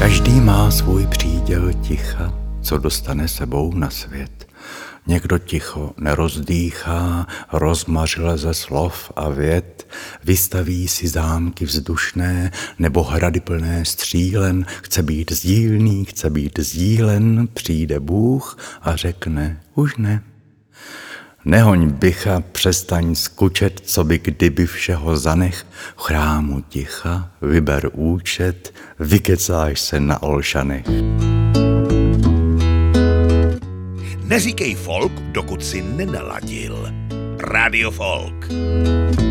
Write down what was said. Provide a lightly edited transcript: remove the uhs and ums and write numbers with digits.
Každý má svůj příděl ticha, co dostane sebou na svět. Někdo ticho nerozdýchá, rozmařile ze slov a vět, vystaví si zámky vzdušné nebo hrady plné střílen, chce být sdílný, chce být sdílen, přijde Bůh a řekne už ne. Nehoň bycha, přestaň skučet, co by kdyby všeho zanech, v chrámu ticha, vyber účet, vykecáš se na Olšanech. Neříkej folk, dokud si nenaladil. Radio Folk.